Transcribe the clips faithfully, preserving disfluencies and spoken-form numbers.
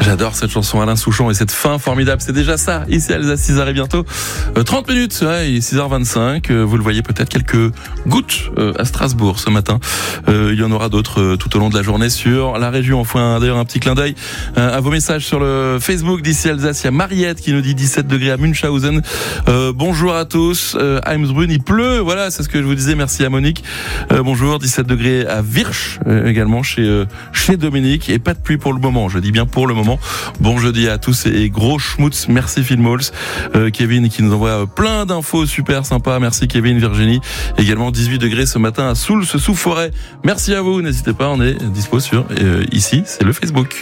J'adore cette chanson, Alain Souchon, et cette fin formidable. C'est déjà ça, ici à Alsace, six heures et bientôt euh, trente minutes, ouais, il est six heures vingt-cinq. Euh, vous le voyez peut-être, quelques gouttes euh, à Strasbourg ce matin. Euh, il y en aura d'autres euh, tout au long de la journée sur la région. On fait un, d'ailleurs un petit clin d'œil euh, à vos messages sur le Facebook d'ici Alsace. Il y a Mariette qui nous dit dix-sept degrés à Münchhausen. Euh, bonjour à tous. Euh, à Eimsbrunn, il pleut. Voilà, c'est ce que je vous disais. Merci à Monique. Euh, bonjour, dix-sept degrés à Virch, euh, également chez, euh, chez Dominique. Et pas de pluie pour le moment. Je dis bien pour le moment. Bon jeudi à tous et gros schmutz. Merci Phil Mols. Euh, Kevin qui nous envoie plein d'infos super sympas. Merci Kevin, Virginie. Également dix-huit degrés ce matin à Soul, ce sous forêt. Merci à vous. N'hésitez pas, on est dispo sur euh, ici, c'est le Facebook.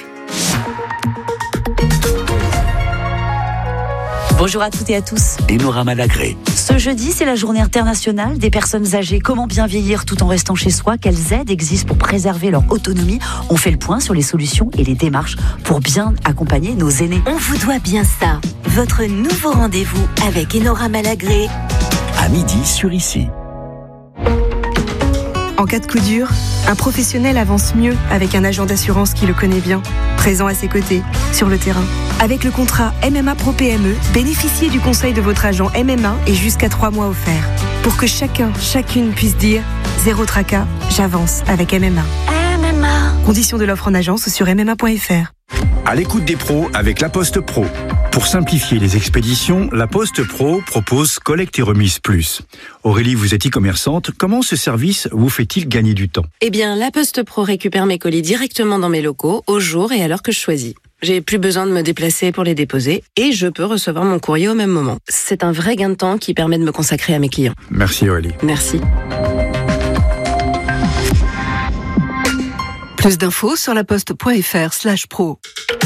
Bonjour à toutes et à tous. Enora Malagré. Ce jeudi, c'est la journée internationale des personnes âgées. Comment bien vieillir tout en restant chez soi? Quelles aides existent pour préserver leur autonomie? On fait le point sur les solutions et les démarches pour bien accompagner nos aînés. On vous doit bien ça. Votre nouveau rendez-vous avec Enora Malagré. À midi sur Ici. En cas de coup dur, un professionnel avance mieux avec un agent d'assurance qui le connaît bien, présent à ses côtés, sur le terrain. Avec le contrat M M A Pro P M E, bénéficiez du conseil de votre agent M M A et jusqu'à trois mois offerts. Pour que chacun, chacune puisse dire « Zéro tracas, j'avance avec M M A ». M M A. Conditions de l'offre en agence ou sur m m a point f r. À l'écoute des pros avec La Poste Pro. Pour simplifier les expéditions, La Poste Pro propose Collecte et Remise Plus. Aurélie, vous êtes e-commerçante. Comment ce service vous fait-il gagner du temps? Eh bien, La Poste Pro récupère mes colis directement dans mes locaux, au jour et à l'heure que je choisis. J'ai plus besoin de me déplacer pour les déposer et je peux recevoir mon courrier au même moment. C'est un vrai gain de temps qui permet de me consacrer à mes clients. Merci Aurélie. Merci. Plus d'infos sur laposte.fr slash pro.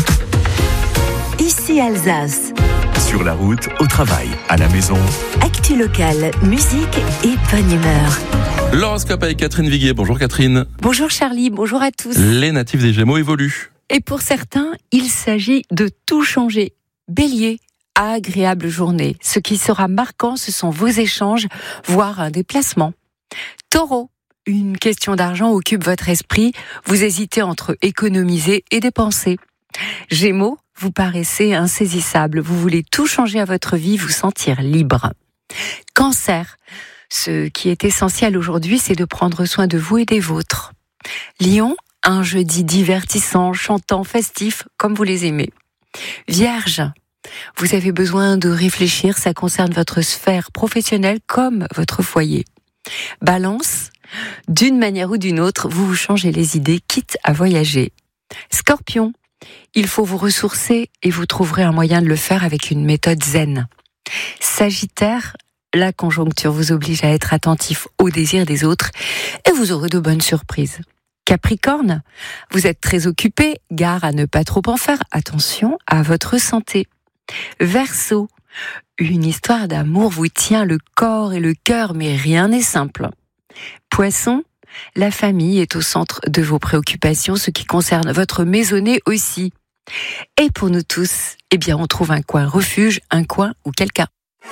Ici Alsace. Sur la route, au travail, à la maison. Actu locale, musique et bonne humeur. L'horoscope avec Catherine Viguier. Bonjour Catherine. Bonjour Charlie, bonjour à tous. Les natifs des Gémeaux évoluent. Et pour certains, il s'agit de tout changer. Bélier, agréable journée. Ce qui sera marquant, ce sont vos échanges, voire un déplacement. Taureau, une question d'argent occupe votre esprit. Vous hésitez entre économiser et dépenser. Gémeaux, vous paraissez insaisissable. Vous voulez tout changer à votre vie, vous sentir libre. Cancer, ce qui est essentiel aujourd'hui, c'est de prendre soin de vous et des vôtres. Lion, un jeudi divertissant, chantant, festif, comme vous les aimez. Vierge, vous avez besoin de réfléchir, ça concerne votre sphère professionnelle comme votre foyer. Balance, d'une manière ou d'une autre, vous vous changez les idées, quitte à voyager. Scorpion, il faut vous ressourcer et vous trouverez un moyen de le faire avec une méthode zen. Sagittaire, la conjoncture vous oblige à être attentif aux désirs des autres et vous aurez de bonnes surprises. Capricorne, vous êtes très occupé, gare à ne pas trop en faire, attention à votre santé. Verseau, une histoire d'amour vous tient le corps et le cœur, mais rien n'est simple. Poisson, la famille est au centre de vos préoccupations, ce qui concerne votre maisonnée aussi. Et pour nous tous, eh bien, on trouve un coin refuge, un coin ou quelqu'un.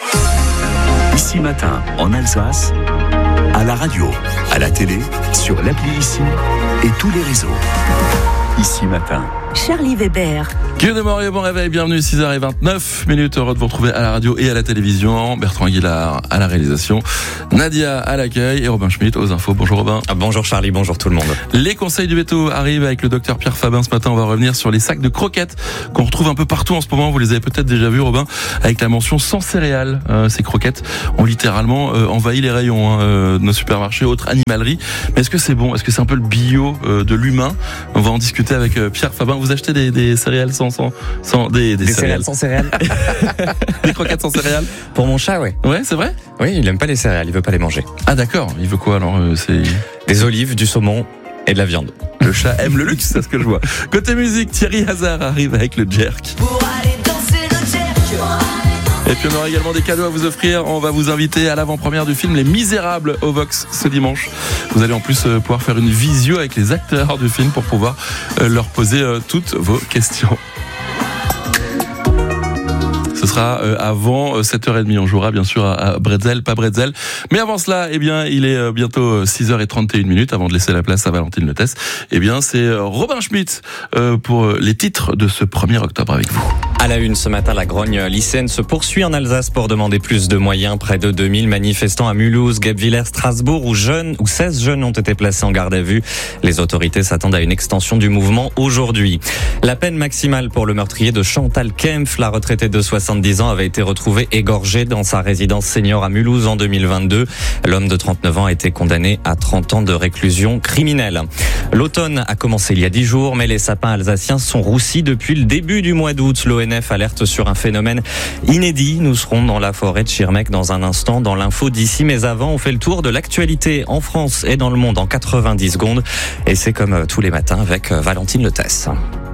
Ici matin, en Alsace, à la radio, à la télé, sur l'appli Ici et tous les réseaux. Ici matin. Charlie Weber. Que de mort et bon réveil, bienvenue, six heures vingt-neuf minutes, heureux de vous retrouver à la radio et à la télévision. Bertrand Aguilar à la réalisation, Nadia à l'accueil et Robin Schmitt aux infos. Bonjour Robin. Ah, bonjour Charlie, bonjour tout le monde. Les conseils du veto arrivent avec le docteur Pierre Fabin. Ce matin, on va revenir sur les sacs de croquettes qu'on retrouve un peu partout en ce moment. Vous les avez peut-être déjà vus, Robin, avec la mention sans céréales. Euh, ces croquettes ont littéralement euh, envahi les rayons hein, euh, de nos supermarchés, autres animaleries. Mais est-ce que c'est bon? Est-ce que c'est un peu le bio euh, de l'humain? On va en discuter avec euh, Pierre Fabin. Vous achetez des, des céréales sans, sans, sans des, des, des céréales. céréales sans céréales. Des croquettes sans céréales. Pour mon chat, ouais. Ouais, c'est vrai. Oui, il aime pas les céréales, il veut pas les manger. Ah d'accord. Il veut quoi alors? euh, C'est des olives, du saumon et de la viande. Le chat aime le luxe, c'est ce que je vois. Côté musique, Thierry Hazard arrive avec le jerk. Pour aller danser le jerk. Et puis on aura également des cadeaux à vous offrir. On va vous inviter à l'avant-première du film Les Misérables au Vox ce dimanche. Vous allez en plus pouvoir faire une visio avec les acteurs du film pour pouvoir leur poser toutes vos questions. Ce sera sera euh, avant sept heures trente. On jouera bien sûr à, à Bretzel, pas Bretzel. Mais avant cela, eh bien, il est euh, bientôt six heures trente et une minutes avant de laisser la place à Valentine Lotès. Eh bien, c'est euh, Robin Schmitt euh, pour euh, les titres de ce premier octobre avec vous. À la une ce matin, la grogne lycéenne se poursuit en Alsace pour demander plus de moyens. Près de deux mille manifestants à Mulhouse, Guebwiller, Strasbourg, où jeunes, où seize jeunes ont été placés en garde à vue. Les autorités s'attendent à une extension du mouvement aujourd'hui. La peine maximale pour le meurtrier de Chantal Kempf, la retraitée de soixante-dix ans, avait été retrouvée égorgée dans sa résidence senior à Mulhouse en deux mille vingt-deux. L'homme de trente-neuf ans a été condamné à trente ans de réclusion criminelle. L'automne a commencé il y a dix jours, mais les sapins alsaciens sont roussis depuis le début du mois d'août. L'O N F alerte sur un phénomène inédit. Nous serons dans la forêt de Schirmeck dans un instant dans l'info d'ici. Mais avant, on fait le tour de l'actualité en France et dans le monde en quatre-vingt-dix secondes. Et c'est comme tous les matins avec Valentine Lotès.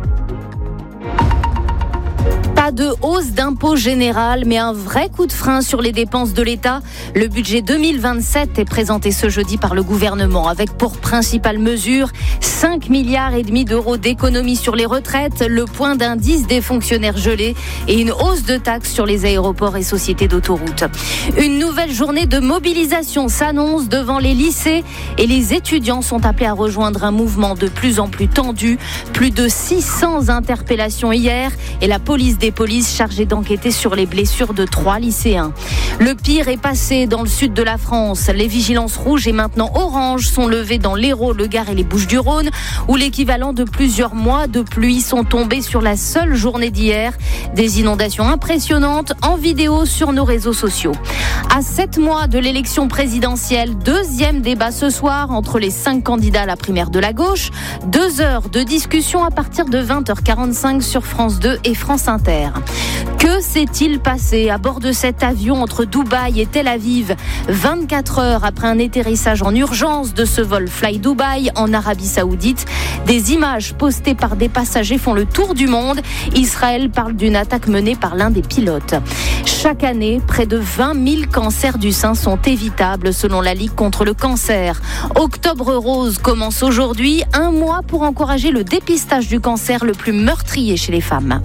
Pas de hausse d'impôt général, mais un vrai coup de frein sur les dépenses de l'État. Le budget deux mille vingt-sept est présenté ce jeudi par le gouvernement avec pour principale mesure cinq milliards et demi d'euros d'économies sur les retraites, le point d'indice des fonctionnaires gelés et une hausse de taxes sur les aéroports et sociétés d'autoroutes. Une nouvelle journée de mobilisation s'annonce devant les lycées et les étudiants sont appelés à rejoindre un mouvement de plus en plus tendu. Plus de six cents interpellations hier et la police des polices chargée d'enquêter sur les blessures de trois lycéens. Le pire est passé dans le sud de la France. Les vigilances rouges et maintenant oranges sont levées dans l'Hérault, le Gard et les Bouches-du-Rhône, où l'équivalent de plusieurs mois de pluie sont tombés sur la seule journée d'hier. Des inondations impressionnantes en vidéo sur nos réseaux sociaux. À sept mois de l'élection présidentielle, deuxième débat ce soir entre les cinq candidats à la primaire de la gauche. Deux heures de discussion à partir de vingt heures quarante-cinq sur France deux et France Inter. Que s'est-il passé à bord de cet avion entre Dubaï et Tel Aviv vingt-quatre heures après un atterrissage en urgence de ce vol Fly Dubai en Arabie Saoudite? Des images postées par des passagers font le tour du monde. Israël parle d'une attaque menée par l'un des pilotes. Chaque année, près de vingt mille cancers du sein sont évitables selon la Ligue contre le cancer. Octobre rose commence aujourd'hui, un mois pour encourager le dépistage du cancer le plus meurtrier chez les femmes.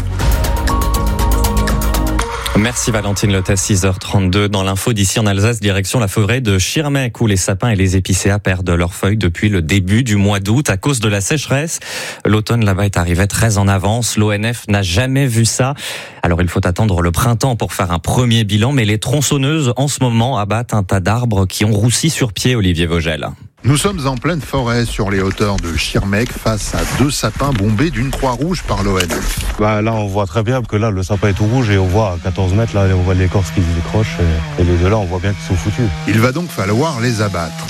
Merci Valentine Lotès, six heures trente-deux. Dans l'info d'ici en Alsace, direction la forêt de Schirmeck où les sapins et les épicéas perdent leurs feuilles depuis le début du mois d'août à cause de la sécheresse. L'automne là-bas est arrivé très en avance. L'O N F n'a jamais vu ça. Alors il faut attendre le printemps pour faire un premier bilan, mais les tronçonneuses en ce moment abattent un tas d'arbres qui ont roussi sur pied, Olivier Vogel. Nous sommes en pleine forêt sur les hauteurs de Schirmeck face à deux sapins bombés d'une croix rouge par l'O N F. Bah là on voit très bien que là le sapin est tout rouge et on voit à quatorze mètres là on voit l'écorce qui se décroche et, et les deux là on voit bien qu'ils sont foutus. Il va donc falloir les abattre.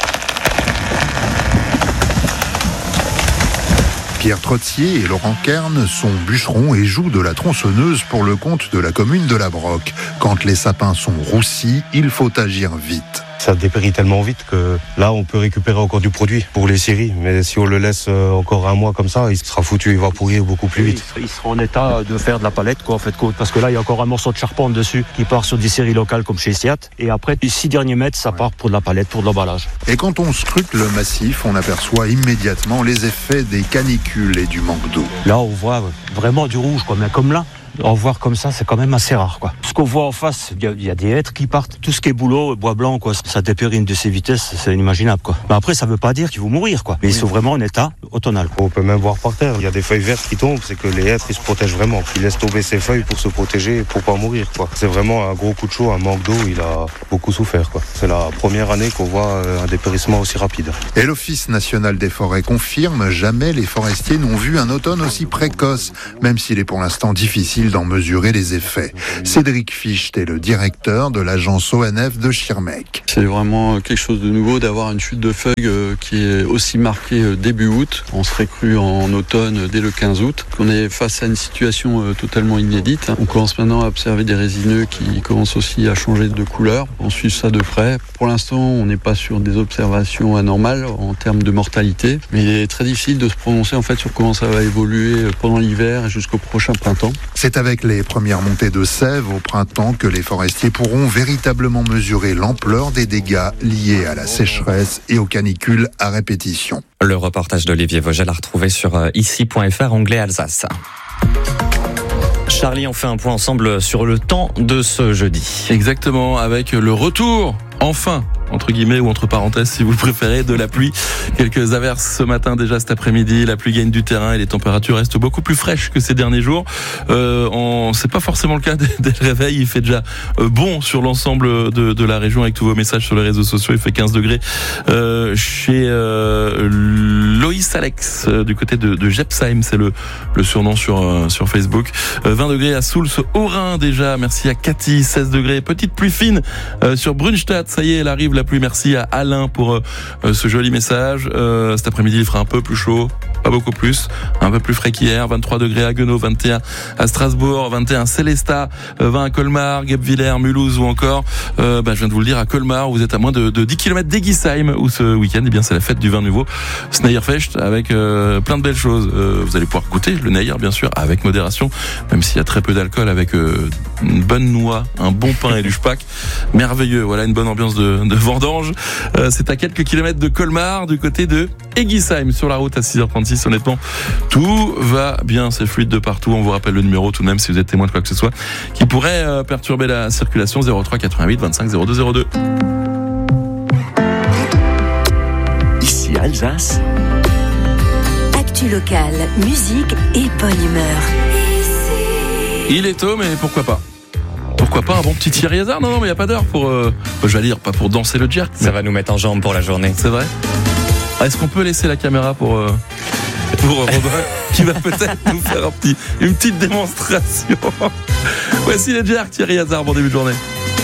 Pierre Trottier et Laurent Kern sont bûcherons et jouent de la tronçonneuse pour le compte de la commune de La Broque. Quand les sapins sont roussis, il faut agir vite. Ça dépérit tellement vite que là on peut récupérer encore du produit pour les scieries, mais si on le laisse encore un mois comme ça, il sera foutu, il va pourrir beaucoup plus vite. Il sera en état de faire de la palette quoi en fait, parce que là il y a encore un morceau de charpente dessus qui part sur des scieries locales comme chez Siat, et après les six derniers mètres ça part pour de la palette, pour de l'emballage. Et quand on scrute le massif, on aperçoit immédiatement les effets des canicules et du manque d'eau. Là on voit vraiment du rouge quoi, mais comme là. En voir comme ça, c'est quand même assez rare, quoi. Ce qu'on voit en face, il y, y a des hêtres qui partent. Tout ce qui est bouleau, bois blanc, quoi, ça dépérine de ses vitesses, c'est inimaginable, quoi. Mais après, ça veut pas dire qu'ils vont mourir, quoi. Mais oui. Ils sont vraiment en état automnal. On peut même voir par terre, il y a des feuilles vertes qui tombent, c'est que les hêtres, ils se protègent vraiment. Ils laissent tomber ses feuilles pour se protéger et pour pas mourir, quoi. C'est vraiment un gros coup de chaud, un manque d'eau, il a beaucoup souffert, quoi. C'est la première année qu'on voit un dépérissement aussi rapide. Et l'Office national des forêts confirme, jamais les forestiers n'ont vu un automne aussi précoce, même s'il est pour l'instant difficile d'en mesurer les effets. Cédric Ficht est le directeur de l'agence O N F de Schirmeck. C'est vraiment quelque chose de nouveau d'avoir une chute de feuilles qui est aussi marquée début août. On serait cru en automne dès le quinze août. On est face à une situation totalement inédite. On commence maintenant à observer des résineux qui commencent aussi à changer de couleur. On suit ça de près. Pour l'instant, on n'est pas sur des observations anormales en termes de mortalité, mais il est très difficile de se prononcer en fait sur comment ça va évoluer pendant l'hiver et jusqu'au prochain printemps. C'est avec les premières montées de sève au printemps que les forestiers pourront véritablement mesurer l'ampleur des dégâts liés à la sécheresse et aux canicules à répétition. Le reportage d'Olivier Vogel à retrouver sur ici point f r onglet Alsace. Charlie, on fait un point ensemble sur le temps de ce jeudi. Exactement, avec le retour, enfin, entre guillemets ou entre parenthèses si vous le préférez, de la pluie. Quelques averses ce matin déjà cet après-midi. La pluie gagne du terrain et les températures restent beaucoup plus fraîches que ces derniers jours. Euh, on, c'est pas forcément le cas dès, dès le réveil. Il fait déjà euh, bon sur l'ensemble de, de la région avec tous vos messages sur les réseaux sociaux. Il fait quinze degrés euh, chez euh, Loïs Alex euh, du côté de, de Jepsheim. C'est le, le surnom sur, euh, sur Facebook. Euh, vingt degrés à Souls, au Rhin déjà. Merci à Cathy. seize degrés. Petite pluie fine euh, sur Brunstadt. Ça y est, elle arrive la pluie. Merci à Alain pour euh, ce joli message. Euh, cet après-midi, il fera un peu plus chaud, pas beaucoup plus, un peu plus frais qu'hier. vingt-trois degrés à Guenot, vingt et un à Strasbourg, vingt et un à Célestat, vingt à Colmar, Guebwiller, Mulhouse ou encore, euh, bah, je viens de vous le dire, à Colmar, où vous êtes à moins de, de dix kilomètres d'Egisheim, où ce week-end, eh bien, c'est la fête du vin nouveau, Sneierfest, avec euh, plein de belles choses. Euh, vous allez pouvoir goûter le Neyer, bien sûr, avec modération, même s'il y a très peu d'alcool, avec euh, une bonne noix, un bon pain et du Speck. Merveilleux, voilà une bonne ambiance de, de vendange. Euh, c'est à quelques kilomètres de Colmar, du côté de Egisheim, sur la route à six heures trente-six. Honnêtement, tout va bien, c'est fluide de partout. On vous rappelle le numéro tout de même si vous êtes témoin de quoi que ce soit qui pourrait euh, perturber la circulation. Zéro trois quatre-vingt-huit vingt-cinq zéro deux zéro deux. Ici Alsace. Actu locale, musique et bonne humeur. Il est tôt, mais pourquoi pas? Pourquoi pas un bon petit Thierry Hazard? Non, non, mais il n'y a pas d'heure pour... Euh, je vais dire, pas pour danser le jerk. Ça va nous mettre en jambe pour la journée. C'est vrai. Ah, est-ce qu'on peut laisser la caméra pour, euh, pour Robin, qui va peut-être nous faire un petit, une petite démonstration. Voici le jerk, Thierry Hazard, bon début de journée.